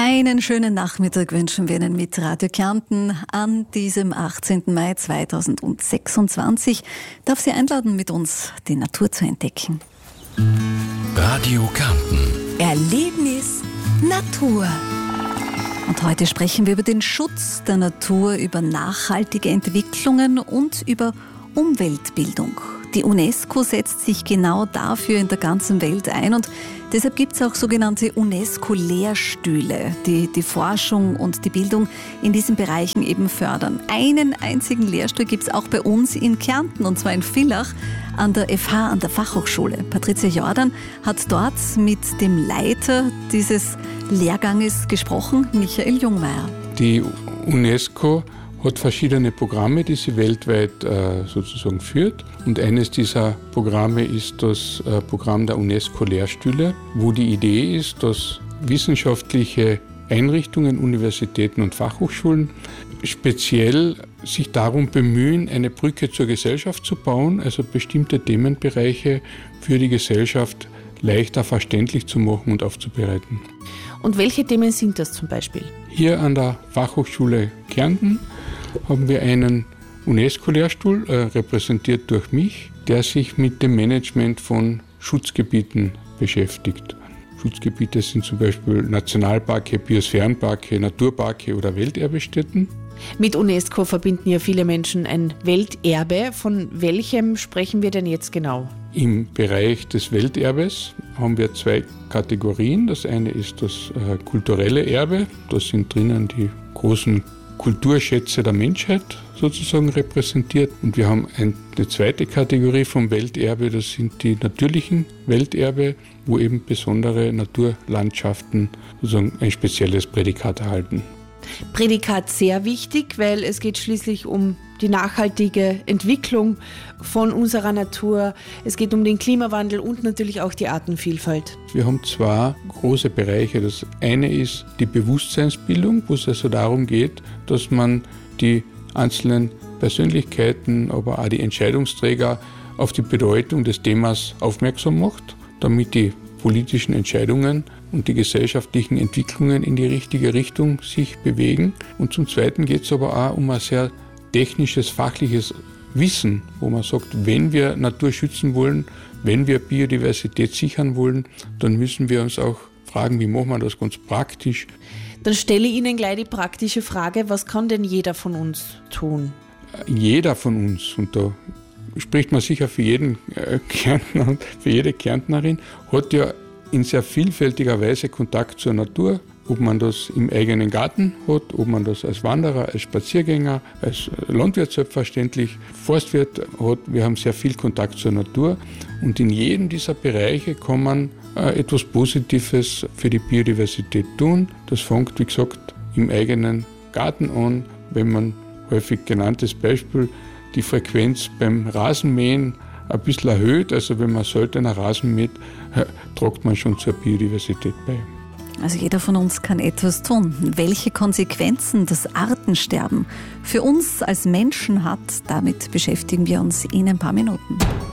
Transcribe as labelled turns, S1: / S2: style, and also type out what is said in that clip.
S1: Einen schönen Nachmittag wünschen wir Ihnen mit Radio Kärnten an diesem 18. Mai 2026. Ich darf Sie einladen, mit uns die Natur zu entdecken.
S2: Radio Kärnten.
S1: Erlebnis Natur. Und heute sprechen wir über den Schutz der Natur, über nachhaltige Entwicklungen und über Umweltbildung. Die UNESCO setzt sich genau dafür in der ganzen Welt ein und deshalb gibt es auch sogenannte UNESCO-Lehrstühle, die die Forschung und die Bildung in diesen Bereichen eben fördern. Einen einzigen Lehrstuhl gibt es auch bei uns in Kärnten, und zwar in Villach an der FH, an der Fachhochschule. Patricia Jordan hat dort mit dem Leiter dieses Lehrganges gesprochen, Michael Jungmeier.
S3: Die UNESCO hat verschiedene Programme, die sie weltweit sozusagen führt. Und eines dieser Programme ist das Programm der UNESCO-Lehrstühle, wo die Idee ist, dass wissenschaftliche Einrichtungen, Universitäten und Fachhochschulen speziell sich darum bemühen, eine Brücke zur Gesellschaft zu bauen, also bestimmte Themenbereiche für die Gesellschaft leichter verständlich zu machen und aufzubereiten.
S4: Und welche Themen sind das zum Beispiel?
S3: Hier an der Fachhochschule Kärnten haben wir einen UNESCO-Lehrstuhl, repräsentiert durch mich, der sich mit dem Management von Schutzgebieten beschäftigt. Schutzgebiete sind zum Beispiel Nationalparke, Biosphärenparke, Naturparke oder Welterbestätten.
S4: Mit UNESCO verbinden ja viele Menschen ein Welterbe. Von welchem sprechen wir denn jetzt genau?
S3: Im Bereich des Welterbes haben wir zwei Kategorien. Das eine ist das kulturelle Erbe. Da sind drinnen die großen Kulturschätze der Menschheit sozusagen repräsentiert. Und wir haben eine zweite Kategorie vom Welterbe, das sind die natürlichen Welterbe, wo eben besondere Naturlandschaften sozusagen ein spezielles Prädikat erhalten.
S4: Prädikat sehr wichtig, weil es geht schließlich um die nachhaltige Entwicklung von unserer Natur. Es geht um den Klimawandel und natürlich auch die Artenvielfalt.
S3: Wir haben zwei große Bereiche. Das eine ist die Bewusstseinsbildung, wo es also darum geht, dass man die einzelnen Persönlichkeiten, aber auch die Entscheidungsträger auf die Bedeutung des Themas aufmerksam macht, damit die politischen Entscheidungen und die gesellschaftlichen Entwicklungen in die richtige Richtung sich bewegen. Und zum Zweiten geht es aber auch um ein sehr technisches, fachliches Wissen, wo man sagt, wenn wir Natur schützen wollen, wenn wir Biodiversität sichern wollen, dann müssen wir uns auch fragen, wie machen wir das ganz praktisch.
S4: Dann stelle ich Ihnen gleich die praktische Frage, was kann denn jeder von uns tun?
S3: Jeder von uns, und da spricht man sicher für jeden Kärntner und für jede Kärntnerin, hat ja in sehr vielfältiger Weise Kontakt zur Natur. Ob man das im eigenen Garten hat, ob man das als Wanderer, als Spaziergänger, als Landwirt selbstverständlich, Forstwirt hat. Wir haben sehr viel Kontakt zur Natur und in jedem dieser Bereiche kann man etwas Positives für die Biodiversität tun. Das fängt, wie gesagt, im eigenen Garten an, wenn man häufig genanntes Beispiel die Frequenz beim Rasenmähen ein bisschen erhöht. Also wenn man seltener Rasen mäht, trägt man schon zur Biodiversität bei.
S1: Also jeder von uns kann etwas tun. Welche Konsequenzen das Artensterben für uns als Menschen hat, damit beschäftigen wir uns in ein paar Minuten.